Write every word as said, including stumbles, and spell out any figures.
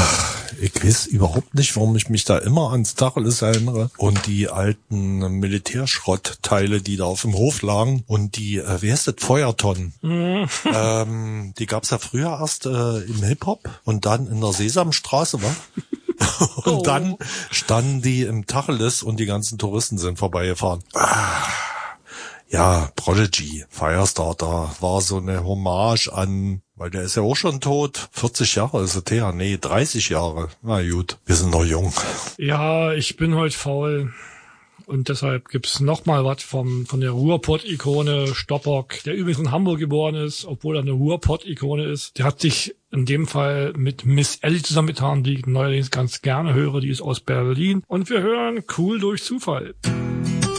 Ach, ich weiß überhaupt nicht, warum ich mich da immer ans Tacheles erinnere und die alten Militärschrottteile, die da auf dem Hof lagen und die, äh, wie heißt das, Feuertonnen. Mhm. ähm, die gab's ja früher erst äh, im Hip-Hop und dann in der Sesamstraße, wa? Und oh. Dann standen die im Tacheles und die ganzen Touristen sind vorbeigefahren. Ah. Ja, Prodigy, Firestarter, war so eine Hommage an, weil der ist ja auch schon tot, vierzig Jahre ist er her, nee, dreißig Jahre, na gut, wir sind noch jung. Ja, ich bin heute faul und deshalb gibt's noch mal was vom von der Ruhrpott-Ikone Stoppock, der übrigens in Hamburg geboren ist, obwohl er eine Ruhrpott-Ikone ist. Der hat sich in dem Fall mit Miss Ellie zusammengetan, die ich neuerdings ganz gerne höre, die ist aus Berlin und wir hören Cool durch Zufall.